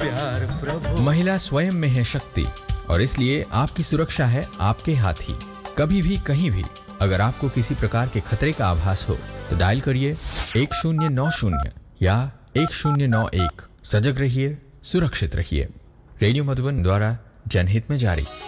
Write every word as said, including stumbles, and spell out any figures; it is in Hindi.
प्यार प्रभु। महिला स्वयं में है शक्ति और इसलिए आपकी सुरक्षा है आपके हाथ ही। कभी भी कहीं भी अगर आपको किसी प्रकार के खतरे का आभास हो तो डायल करिए एक शून्य नौ शून्य या एक शून्य नौ एक। सजग रहिए, सुरक्षित रहिए। रेडियो मधुबन द्वारा जनहित में जारी।